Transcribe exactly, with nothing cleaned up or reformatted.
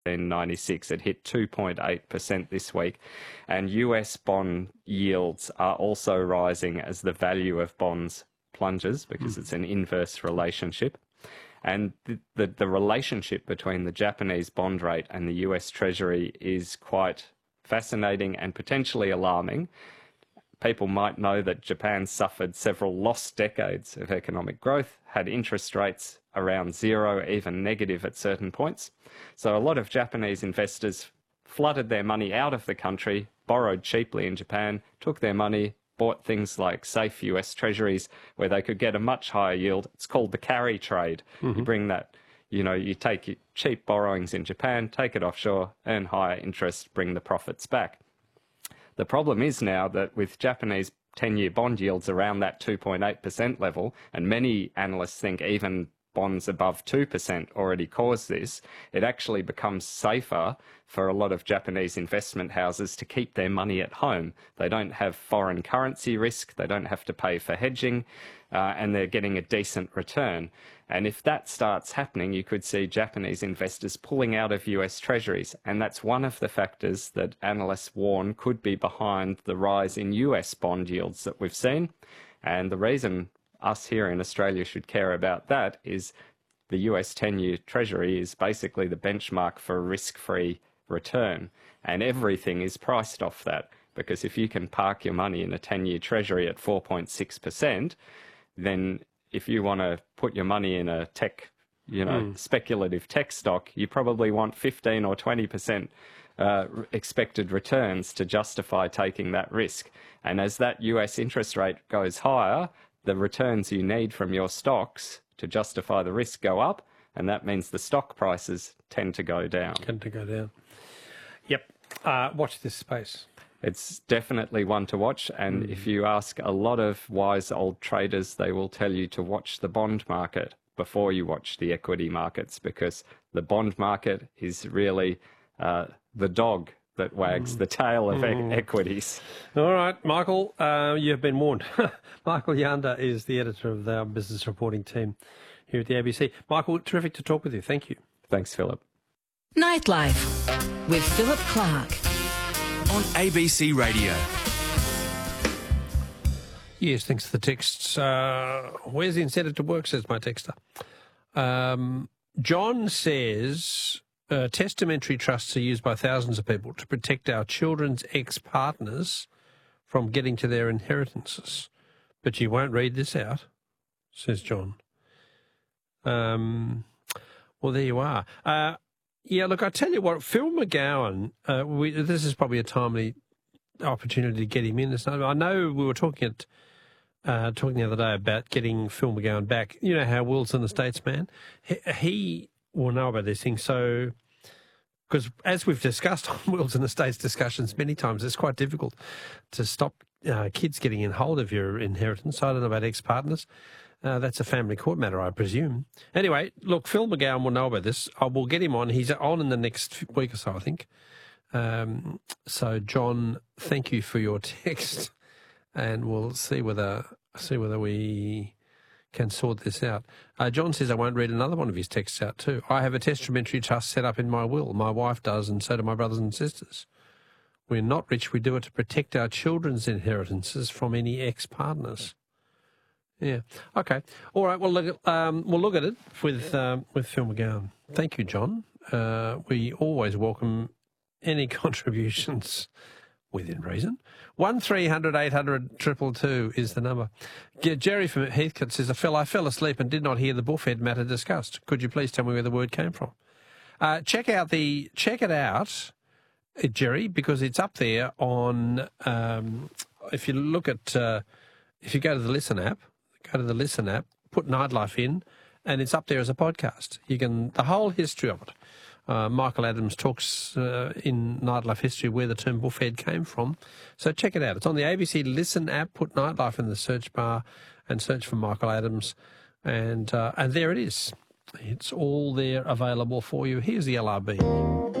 ninety-six. It hit two point eight percent this week, and U S bond yields are also rising as the value of bonds plunges because mm. it's an inverse relationship. And the, the, the relationship between the Japanese bond rate and the U S Treasury is quite fascinating and potentially alarming. People might know that Japan suffered several lost decades of economic growth, had interest rates around zero, even negative at certain points. So a lot of Japanese investors flooded their money out of the country, borrowed cheaply in Japan, took their money, bought things like safe U S Treasuries where they could get a much higher yield. It's called the carry trade. Mm-hmm. You bring that, you know, you take cheap borrowings in Japan, take it offshore, earn higher interest, bring the profits back. The problem is now that with Japanese ten-year bond yields around that two point eight percent level, and many analysts think even bonds above two percent already cause this, it actually becomes safer for a lot of Japanese investment houses to keep their money at home. They don't have foreign currency risk, they don't have to pay for hedging, uh, and they're getting a decent return. And if that starts happening, you could see Japanese investors pulling out of U S Treasuries. And that's one of the factors that analysts warn could be behind the rise in U S bond yields that we've seen. And the reason us here in Australia should care about that is the U S ten-year Treasury is basically the benchmark for risk-free return. And everything is priced off that. Because if you can park your money in a ten-year Treasury at four point six percent, then if you want to put your money in a tech, you know, mm. speculative tech stock, you probably want fifteen or twenty percent uh, expected returns to justify taking that risk. And as that U S interest rate goes higher, the returns you need from your stocks to justify the risk go up, and that means the stock prices tend to go down. Tend to go down. Yep. Uh, watch this space. It's definitely one to watch, and mm. if you ask a lot of wise old traders, they will tell you to watch the bond market before you watch the equity markets, because the bond market is really uh, the dog that wags mm. the tail of mm. e- equities. All right, Michael, uh, you've been warned. Michael Yanda is the editor of our business reporting team here at the A B C. Michael, terrific to talk with you. Thank you. Thanks, Philip. Nightlife with Philip Clark on A B C Radio. Yes, thanks for the texts. Uh, where's the incentive to work, says my texter. Um, John says uh, testamentary trusts are used by thousands of people to protect our children's ex-partners from getting to their inheritances. But you won't read this out, says John. Um, well, there you are. Uh, Yeah, look, I tell you what, Phil McGowan, uh, we, this is probably a timely opportunity to get him in. I know we were talking at uh, talking the other day about getting Phil McGowan back. You know how Will's in the States, man? He, he will know about these things. So, because as we've discussed on Will's in the States discussions many times, it's quite difficult to stop uh, kids getting in hold of your inheritance. I don't know about ex-partners. Uh, that's a family court matter, I presume. Anyway, look, Phil McGowan will know about this. I will get him on. He's on in the next week or so, I think. Um, so, John, thank you for your text, and we'll see whether see whether we can sort this out. Uh, John says I won't read another one of his texts out too. I have a testamentary trust set up in my will. My wife does, and so do my brothers and sisters. We're not rich. We do it to protect our children's inheritances from any ex-partners. Yeah. Okay. All right. Well, look. Um, we'll look at it with um, with Phil McGowan. Thank you, John. Uh, we always welcome any contributions within reason. One three hundred eight hundred triple two is the number. Jerry from Heathcote says, "I fell. I fell asleep and did not hear the bullfed matter discussed. Could you please tell me where the word came from?" Uh, check out the check it out, Jerry, because it's up there on. Um, if you look at, uh, if you go to the Listen app. Go to the Listen app, put Nightlife in, and it's up there as a podcast. You can, the whole history of it. Uh, Michael Adams talks uh, in Nightlife history where the term bullfed came from. So check it out. It's on the A B C Listen app. Put Nightlife in the search bar and search for Michael Adams. And, uh, and there it is. It's all there available for you. Here's the L R B.